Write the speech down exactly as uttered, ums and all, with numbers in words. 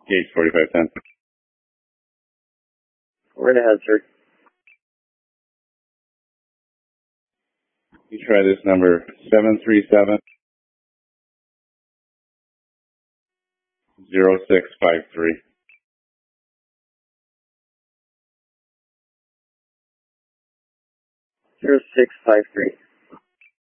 Gauge forty-five ten. Right ahead, sir. You try this number seven three seven zero six five three. Zero six five three.